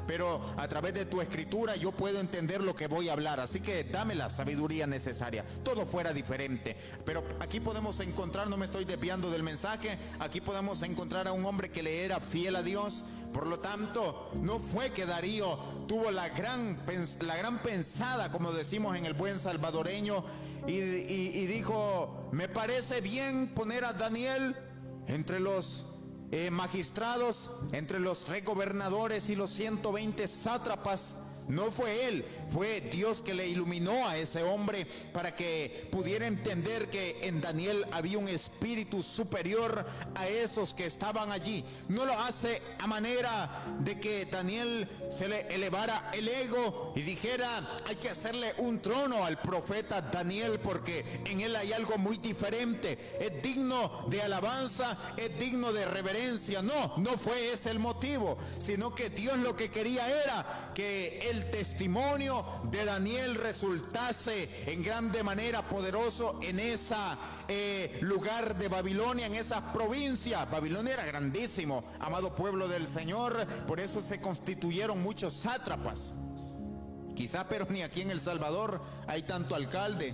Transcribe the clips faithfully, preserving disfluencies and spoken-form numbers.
pero a través de tu escritura yo puedo entender lo que voy a hablar, así que dame la sabiduría necesaria. Todo fuera diferente, pero aquí podemos encontrar, no me estoy desviando del mensaje, aquí podemos encontrar a un hombre que le era fiel a Dios. Por lo tanto, no fue que Darío tuvo la gran, la gran pensada, como decimos en el buen salvadoreño, y, y, y dijo, me parece bien poner a Daniel entre los eh, magistrados, entre los tres gobernadores y los ciento veinte sátrapas. No fue él, fue Dios que le iluminó a ese hombre para que pudiera entender que en Daniel había un espíritu superior a esos que estaban allí. No lo hace a manera de que Daniel se le elevara el ego y dijera, hay que hacerle un trono al profeta Daniel porque en él hay algo muy diferente, es digno de alabanza, es digno de reverencia. No, no fue ese el motivo, sino que Dios lo que quería era que él el testimonio de Daniel resultase en grande manera poderoso en esa eh, lugar de Babilonia, en esa provincia. Babilonia era grandísimo, amado pueblo del Señor, por eso se constituyeron muchos sátrapas. Quizá, pero ni aquí en El Salvador hay tanto alcalde.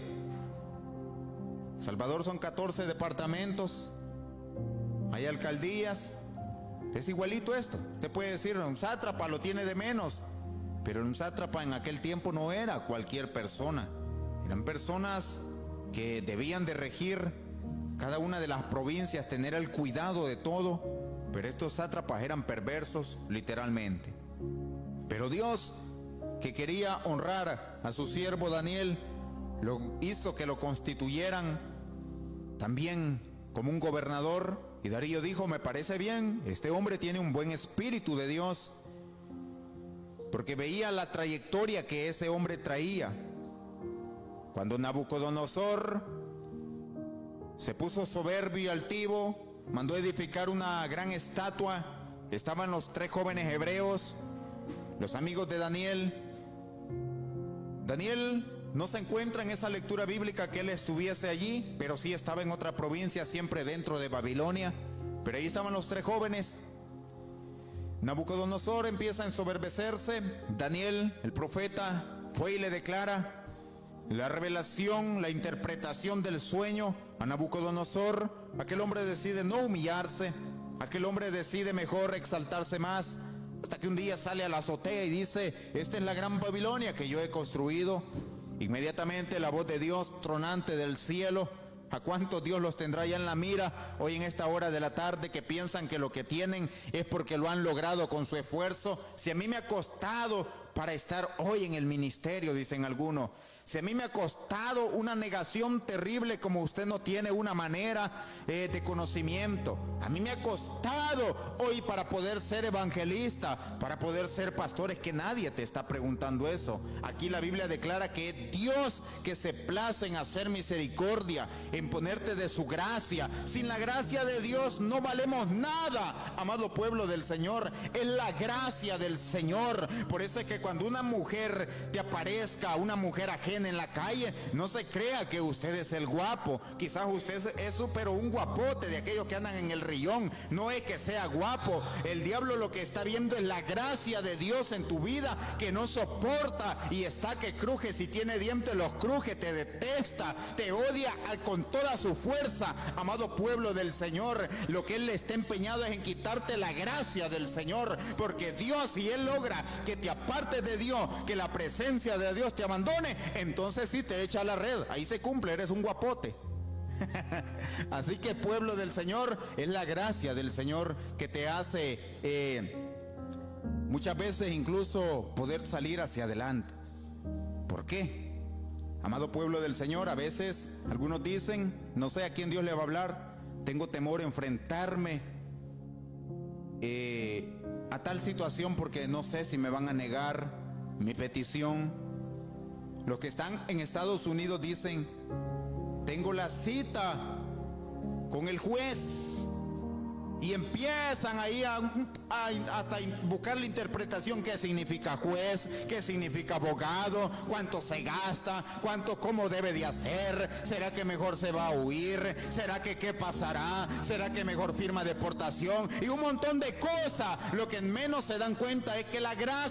Salvador son catorce departamentos, hay alcaldías, es igualito esto. Usted puede decir, un sátrapa lo tiene de menos. Pero un sátrapa en aquel tiempo no era cualquier persona. Eran personas que debían de regir cada una de las provincias, tener el cuidado de todo. Pero estos sátrapas eran perversos, literalmente. Pero Dios, que quería honrar a su siervo Daniel, lo hizo que lo constituyeran también como un gobernador. Y Darío dijo, me parece bien, este hombre tiene un buen espíritu de Dios, porque veía la trayectoria que ese hombre traía. Cuando Nabucodonosor se puso soberbio y altivo, mandó edificar una gran estatua. Estaban los tres jóvenes hebreos, los amigos de Daniel. Daniel no se encuentra en esa lectura bíblica que él estuviese allí, pero sí estaba en otra provincia, siempre dentro de Babilonia. Pero ahí estaban los tres jóvenes. Nabucodonosor empieza a ensoberbecerse. Daniel, el profeta, fue y le declara la revelación, la interpretación del sueño a Nabucodonosor. Aquel hombre decide no humillarse, aquel hombre decide mejor exaltarse más, hasta que un día sale a la azotea y dice, esta es la gran Babilonia que yo he construido. Inmediatamente la voz de Dios tronante del cielo. ¿A cuántos Dios los tendrá ya en la mira hoy en esta hora de la tarde que piensan que lo que tienen es porque lo han logrado con su esfuerzo? Si a mí me ha costado para estar hoy en el ministerio, dicen algunos, si a mí me ha costado una negación terrible como usted no tiene una manera eh, de conocimiento, a mí me ha costado hoy para poder ser evangelista, para poder ser pastor, es que nadie te está preguntando eso. Aquí la Biblia declara que es Dios que se place en hacer misericordia, en ponerte de su gracia. Sin la gracia de Dios no valemos nada, amado pueblo del Señor, es la gracia del Señor. Por eso es que cuando una mujer te aparezca, una mujer ajena en la calle, no se crea que usted es el guapo. Quizás usted es eso, pero un guapote de aquellos que andan en el rillón. No es que sea guapo. El diablo lo que está viendo es la gracia de Dios en tu vida, que no soporta y está que cruje. Si tiene dientes los cruje, te detesta, te odia con toda su fuerza. Amado pueblo del Señor, lo que él está empeñado es en quitarte la gracia del Señor, porque Dios, si él logra que te aparte de Dios, que la presencia de Dios te abandone, entonces sí te echa a la red. Ahí se cumple, eres un guapote. Así que pueblo del Señor, es la gracia del Señor que te hace eh, muchas veces incluso poder salir hacia adelante. ¿Por qué? Amado pueblo del Señor, a veces algunos dicen, no sé a quién Dios le va a hablar, tengo temor a enfrentarme eh, a tal situación porque no sé si me van a negar mi petición. Los que están en Estados Unidos dicen, tengo la cita con el juez, y empiezan ahí a, a, hasta buscar la interpretación. ¿Qué significa juez? ¿Qué significa abogado? ¿Cuánto se gasta? ¿Cuánto, cómo debe de hacer? ¿Será que mejor se va a huir? ¿Será que qué pasará? ¿Será que mejor firma deportación? Y un montón de cosas. Lo que menos se dan cuenta es que la gracia